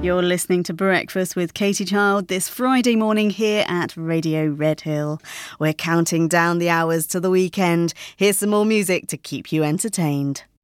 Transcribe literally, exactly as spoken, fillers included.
You're listening to Breakfast with Katie Child this Friday morning here at Radio Redhill. We're counting down the hours to the weekend. Here's some more music to keep you entertained.